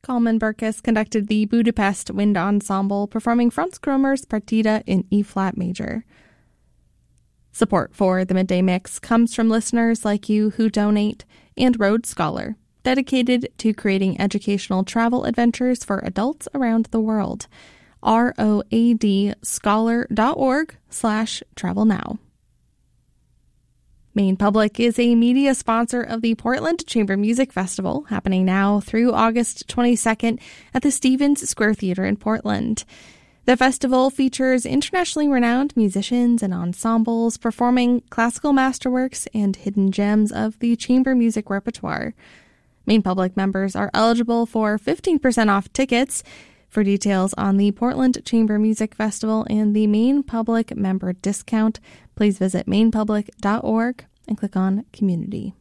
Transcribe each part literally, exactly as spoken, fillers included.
Kalman Burkes conducted the Budapest Wind Ensemble, performing Franz Kromer's Partita in E-flat major. Support for the Midday Mix comes from listeners like you who donate, and Road Scholar, dedicated to creating educational travel adventures for adults around the world. R O A D scholar dot org slash travel now. Maine Public is a media sponsor of the Portland Chamber Music Festival, happening now through August twenty-second at the Stevens Square Theater in Portland. The festival features internationally renowned musicians and ensembles performing classical masterworks and hidden gems of the chamber music repertoire. Maine Public members are eligible for fifteen percent off tickets. For details on the Portland Chamber Music Festival and the Maine Public member discount, please visit maine public dot org and click on Community.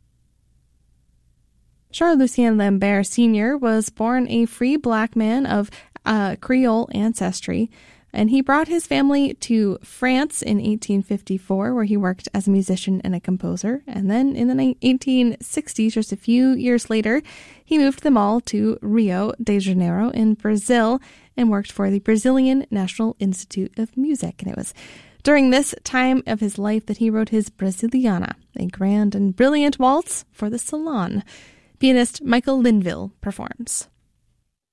Charles-Lucien Lambert Senior was born a free black man of uh, Creole ancestry, and he brought his family to France in eighteen fifty-four, where he worked as a musician and a composer. And then in the eighteen sixties, just a few years later, he moved them all to Rio de Janeiro in Brazil and worked for the Brazilian National Institute of Music. And it was during this time of his life that he wrote his Brasiliana, a grand and brilliant waltz for the salon. Pianist Michael Linville performs.